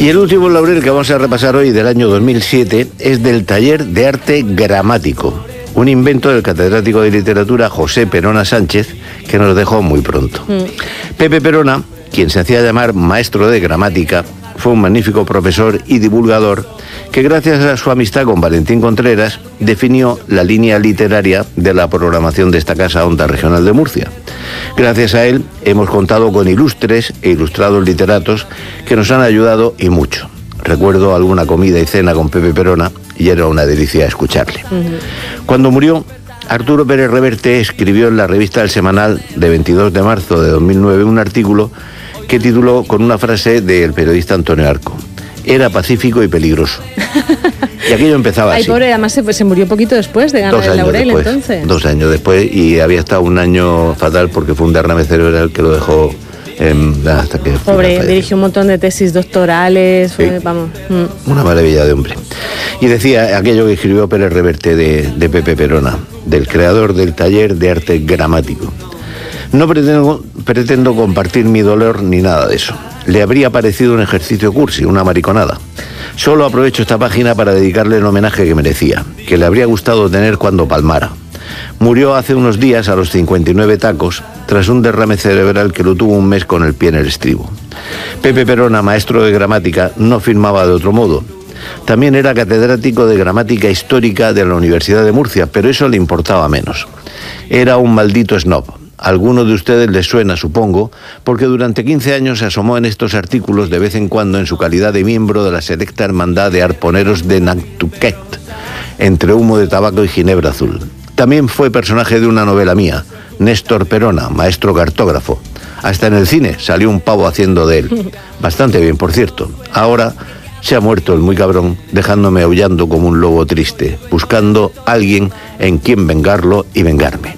Y el último laurel que vamos a repasar hoy, del año 2007, es del Taller de Arte Gramático, un invento del catedrático de literatura José Perona Sánchez, que nos dejó muy pronto. Pepe Perona, quien se hacía llamar maestro de gramática, fue un magnífico profesor y divulgador que, gracias a su amistad con Valentín Contreras, definió la línea literaria de la programación de esta Casa Onda Regional de Murcia. Gracias a él hemos contado con ilustres e ilustrados literatos que nos han ayudado y mucho. Recuerdo alguna comida y cena con Pepe Perona y era una delicia escucharle. Cuando murió, Arturo Pérez Reverte escribió en la revista El Semanal de 22 de marzo de 2009 un artículo que tituló con una frase del periodista Antonio Arco: era pacífico y peligroso. Y aquello empezaba así. Ay, pobre, además se murió poquito después de ganar el laurel, entonces. 2 años después, y había estado un año fatal porque fue un derrame cerebral que lo dejó hasta que... Pobre, dirigió un montón de tesis doctorales, fue, sí, vamos. Una maravilla de hombre. Y decía aquello que escribió Pérez Reverte de Pepe Perona, del creador del Taller de Arte Gramático: no pretendo compartir mi dolor ni nada de eso. Le habría parecido un ejercicio cursi, una mariconada. Solo aprovecho esta página para dedicarle el homenaje que merecía, que le habría gustado tener cuando palmara. Murió hace unos días a los 59 tacos, tras un derrame cerebral que lo tuvo un mes con el pie en el estribo. Pepe Perona, maestro de gramática, no firmaba de otro modo. También era catedrático de gramática histórica de la Universidad de Murcia, pero eso le importaba menos. Era un maldito snob. A alguno de ustedes les suena, supongo, porque durante 15 años se asomó en estos artículos de vez en cuando en su calidad de miembro de la selecta hermandad de arponeros de Nantucket, entre humo de tabaco y ginebra azul. También fue personaje de una novela mía, Néstor Perona, maestro cartógrafo. Hasta en el cine salió un pavo haciendo de él. Bastante bien, por cierto. Ahora se ha muerto el muy cabrón, dejándome aullando como un lobo triste, buscando a alguien en quien vengarlo y vengarme.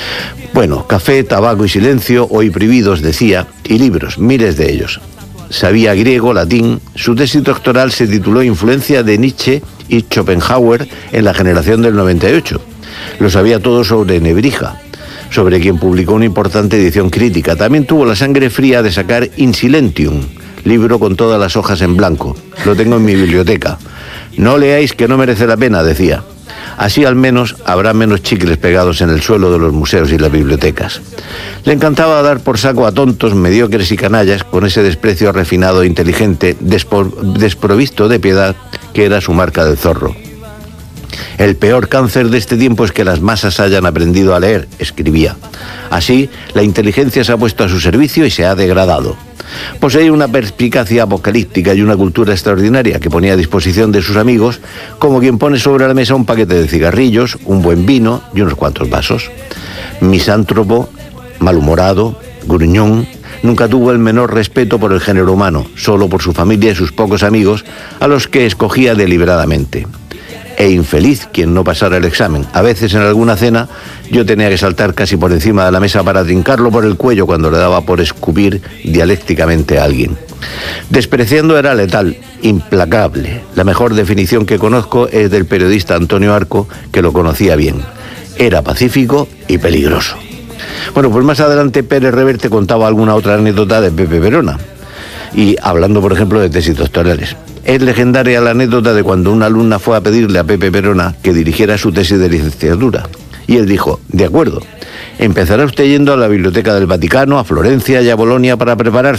Bueno, café, tabaco y silencio, hoy prohibidos, decía, y libros, miles de ellos. Sabía griego, latín. Su tesis doctoral se tituló Influencia de Nietzsche y Schopenhauer en la generación del 98. Lo sabía todo sobre Nebrija, sobre quien publicó una importante edición crítica. También tuvo la sangre fría de sacar In Silentium, libro con todas las hojas en blanco. Lo tengo en mi biblioteca. No leáis, que no merece la pena, decía. Así al menos habrá menos chicles pegados en el suelo de los museos y las bibliotecas. Le encantaba dar por saco a tontos, mediocres y canallas, con ese desprecio refinado e inteligente, desprovisto de piedad, que era su marca del zorro. El peor cáncer de este tiempo es que las masas hayan aprendido a leer, escribía. Así, la inteligencia se ha puesto a su servicio y se ha degradado. Poseía una perspicacia apocalíptica y una cultura extraordinaria que ponía a disposición de sus amigos como quien pone sobre la mesa un paquete de cigarrillos, un buen vino y unos cuantos vasos. Misántropo, malhumorado, gruñón, nunca tuvo el menor respeto por el género humano, solo por su familia y sus pocos amigos, a los que escogía deliberadamente. E infeliz quien no pasara el examen. A veces en alguna cena yo tenía que saltar casi por encima de la mesa para trincarlo por el cuello cuando le daba por escupir dialécticamente a alguien. Despreciando era letal, implacable. La mejor definición que conozco es del periodista Antonio Arco, que lo conocía bien. Era pacífico y peligroso. Bueno, pues más adelante Pérez Reverte contaba alguna otra anécdota de Pepe Perona, y hablando, por ejemplo, de tesis doctorales. Es legendaria la anécdota de cuando una alumna fue a pedirle a Pepe Perona que dirigiera su tesis de licenciatura. Y él dijo: de acuerdo, empezará usted yendo a la Biblioteca del Vaticano, a Florencia y a Bolonia para prepararse.